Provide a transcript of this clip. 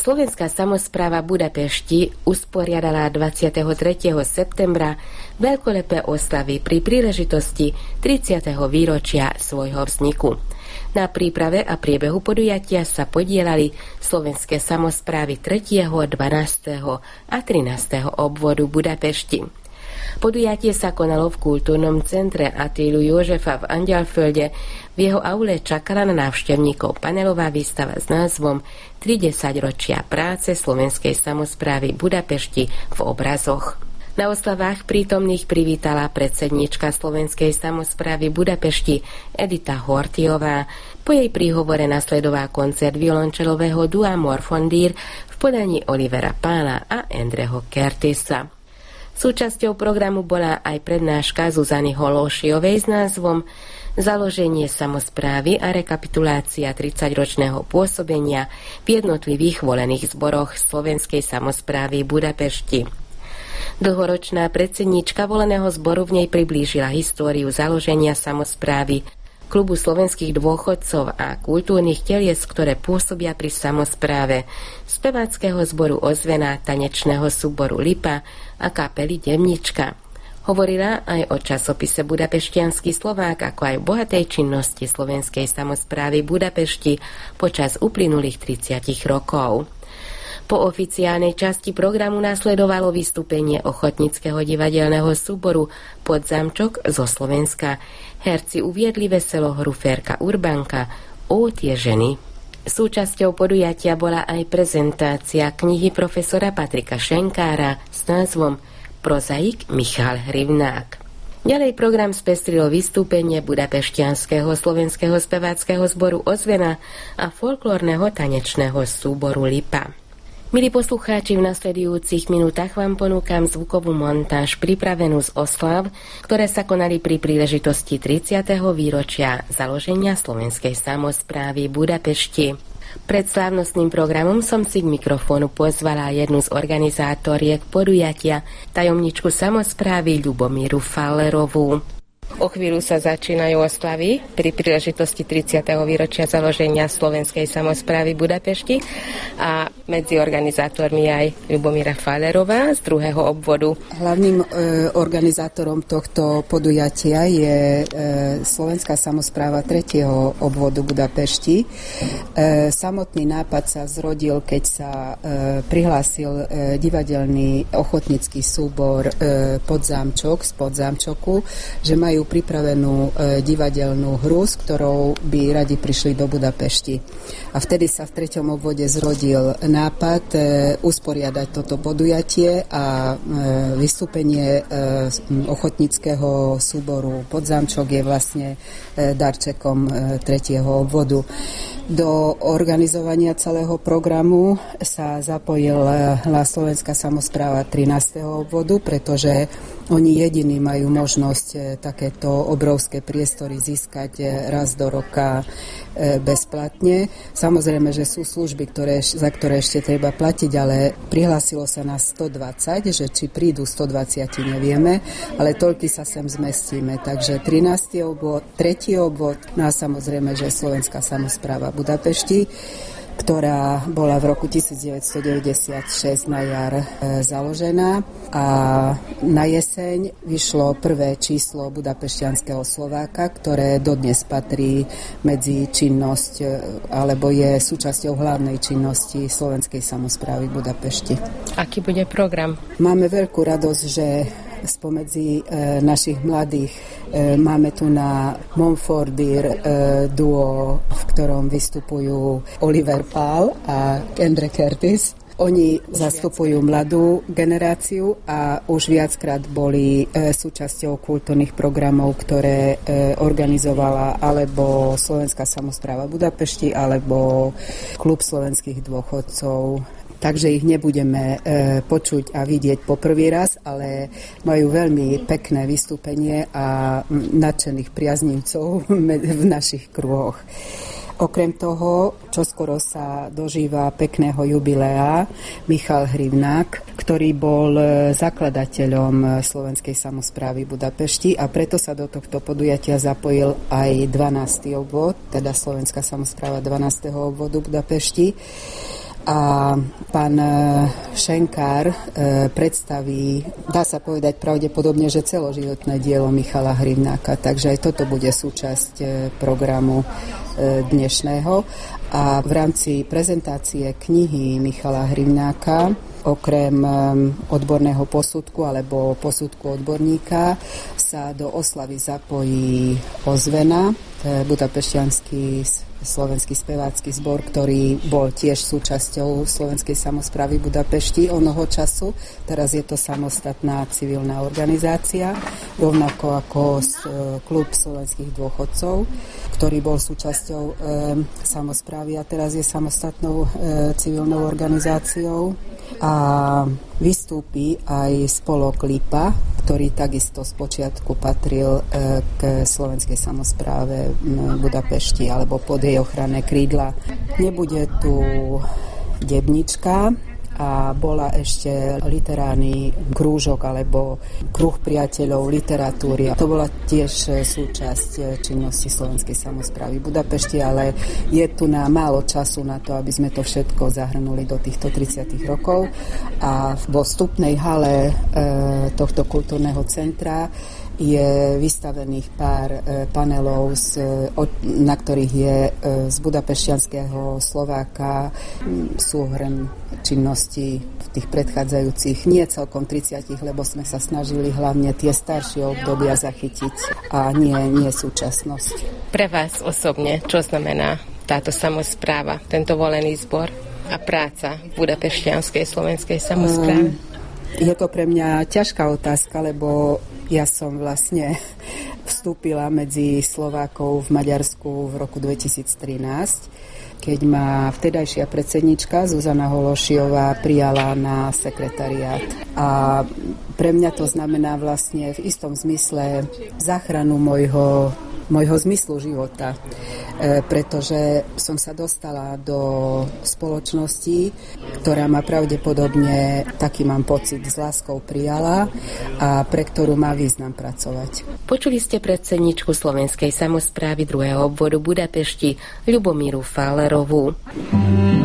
Slovenská samospráva Budapešti usporiadala 23. septembra veľkolepé oslavy pri príležitosti 30. výročia svojho vzniku. Na príprave a priebehu podujatia sa podieľali slovenské samosprávy 3., 12. a 13. obvodu Budapešti. Podujatie sa konalo v kultúrnom centre Attilu Jožefa v Anďalfölde. V jeho aule čakala na návštevníkov panelová výstava s názvom 30 ročia práce slovenskej samosprávy Budapešti v obrazoch. Na oslavách prítomných privítala predsedníčka slovenskej samosprávy Budapešti Edita Horthyová. Po jej príhovore nasledoval koncert violončelového dua Morfondír v podaní Olivera Pála a Andreho Curtisa. Súčasťou programu bola aj prednáška Zuzany Holóšiovej s názvom Založenie samosprávy a rekapitulácia 30-ročného pôsobenia v jednotlivých volených zboroch slovenskej samosprávy Budapešti. Dlhoročná predsedníčka voleného zboru v nej priblížila históriu založenia samosprávy, klubu slovenských dôchodcov a kultúrnych telies, ktoré pôsobia pri samospráve, speváckeho zboru Ozvena, tanečného súboru Lipa a kapely Demnička. Hovorila aj o časopise Budapešťanský Slovák, ako aj o bohatej činnosti slovenskej samosprávy Budapešti počas uplynulých 30 rokov. Po oficiálnej časti programu nasledovalo vystúpenie ochotníckeho divadelného súboru Podzamčok zo Slovenska. Herci uviedli veselú hru Ferka Urbanka O tie ženy. Súčasťou podujatia bola aj prezentácia knihy profesora Patrika Šenkára s názvom Prozaik Michal Hrivnák. Ďalej program spestrilo vystúpenie budapešťanského slovenského speváckeho zboru Ozvena a folklórneho tanečného súboru Lipa. Milí poslucháči, v nasledujúcich minútach vám ponúkam zvukovú montáž pripravenú z oslav, ktoré sa konali pri príležitosti 30. výročia založenia slovenskej samosprávy Budapešti. Pred slávnostným programom som si k mikrofónu pozvala jednu z organizátoriek podujatia, tajomničku samosprávy Ľubomíru Fallerovú. O chvíľu sa začínajú oslavy pri príležitosti 30. výročia založenia slovenskej samosprávy Budapešti a medzi organizátormi aj Ľubomíra Fallerová z 2. obvodu. Hlavným organizátorom tohto podujatia je Slovenská samospráva 3. obvodu Budapešti. Samotný nápad sa zrodil, keď sa prihlásil divadelný ochotnícky súbor Podzámčok z Podzámčoku, že majú pripravenú divadelnú hru, s ktorou by radi prišli do Budapešti. A vtedy sa v 3. obvode zrodil nápad usporiadať toto podujatie a vystúpenie ochotníckeho súboru Podzámčok je vlastne darčekom 3. obvodu. Do organizovania celého programu sa zapojila Slovenská samospráva 13. obvodu, pretože oni jediní majú možnosť takéto obrovské priestory získať raz do roka bezplatne. Samozrejme, že sú služby, za ktoré ešte treba platiť, ale prihlásilo sa nás 120, že či prídu 120 nevieme, ale toľky sa sem zmestíme. Takže 13. obvod, 3. obvod, no a samozrejme, že Slovenská samospráva Budapešti, ktorá bola v roku 1996 na jar založená a na jeseň vyšlo prvé číslo Budapešťanského Slováka, ktoré dodnes patrí medzi činnosť alebo je súčasťou hlavnej činnosti Slovenskej samosprávy Budapešti. Aký bude program? Máme veľkú radosť, že spomedzi našich mladých máme tu na Monfordir duo, v ktorom vystupujú Oliver Pál a Andre Curtis. Oni zastupujú mladú generáciu a už viackrát boli súčasťou kultúrnych programov, ktoré organizovala alebo Slovenská samospráva Budapešti, alebo Klub slovenských dôchodcov. Takže ich nebudeme počuť a vidieť po prvý raz, ale majú veľmi pekné vystúpenie a nadšených priaznivcov v našich kruhoch. Okrem toho, čoskoro sa dožíva pekného jubilea Michal Hrivnák, ktorý bol zakladateľom Slovenskej samosprávy Budapešti a preto sa do tohto podujatia zapojil aj 12. obvod, teda Slovenská samospráva 12. obvodu Budapešti. a pán Šenkár predstaví, dá sa povedať pravdepodobne, že celoživotné dielo Michala Hrivnáka, takže aj toto bude súčasť programu dnešného. A v rámci prezentácie knihy Michala Hrivnáka okrem odborného posudku alebo posudku odborníka sa do oslavy zapojí Ozvena, budapešťanský slovenský spevácky zbor, ktorý bol tiež súčasťou Slovenskej samosprávy Budapešti onoho času. Teraz je to samostatná civilná organizácia, rovnako ako klub slovenských dôchodcov, ktorý bol súčasťou samosprávy a teraz je samostatnou civilnou organizáciou. A vystúpi aj spolok Lipa, ktorý takisto spočiatku patril k slovenskej samospráve Budapešti alebo pod jej ochranné krídla. Nebude tu Debnička a bola ešte literárny krúžok alebo kruh priateľov literatúry. To bola tiež súčasť činnosti Slovenskej samosprávy Budapešti, ale je tu na málo času na to, aby sme to všetko zahrnuli do týchto 30 rokov. A vo vstupnej hale tohto kultúrneho centra je vystavených pár panelov, na ktorých je z budapešťanského Slováka súhrn činnosti v tých predchádzajúcich, nie celkom 30, lebo sme sa snažili hlavne tie staršie obdobia zachytiť a nie súčasnosť. Pre vás osobne, čo znamená táto samospráva, tento volený zbor a práca v budapešťanskej slovenskej samospráve? Je to pre mňa ťažká otázka, lebo ja som vlastne vstúpila medzi Slovákov v Maďarsku v roku 2013, keď ma vtedajšia predsednička Zuzana Hološiová prijala na sekretariát. A pre mňa to znamená vlastne v istom zmysle záchranu môjho zmyslu života, pretože som sa dostala do spoločnosti, ktorá ma pravdepodobne, taký mám pocit, s láskou prijala a pre ktorú má význam pracovať. Počuli ste predsedničku Slovenskej samosprávy 2. obvodu Budapešti Ľubomíru Fálerovú.